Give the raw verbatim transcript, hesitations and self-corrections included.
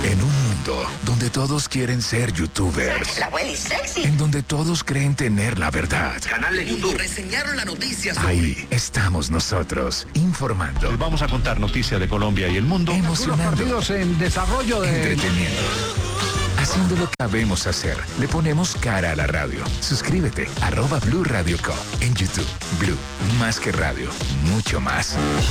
En un mundo donde todos quieren ser youtubers. La abuela es sexy. En donde todos creen tener la verdad. Canal de YouTube. Reseñaron la noticia sobre... Ahí estamos nosotros, informando. Les vamos a contar noticias de Colombia y el mundo. Emocionando. Partidos en desarrollo de... Entreteniendo. Haciendo lo que sabemos hacer. Le ponemos cara a la radio. Suscríbete, arroba Blue Radio Co. En YouTube. Blue, más que radio, mucho más.